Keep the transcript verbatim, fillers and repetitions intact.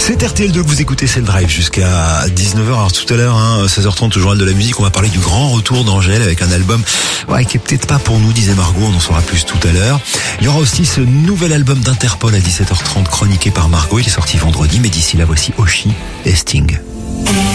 C'est R T L deux que vous écoutez, c'est le Drive jusqu'à dix-neuf heures. Alors tout à l'heure, hein, seize heures trente, au journal de la musique, on va parler du grand retour d'Angèle avec un album ouais, qui est peut-être pas pour nous, disait Margot, on en saura plus tout à l'heure. Il y aura aussi ce nouvel album d'Interpol à dix-sept heures trente, chroniqué par Margot. Il est sorti vendredi, mais d'ici là, voici Oshi et Sting.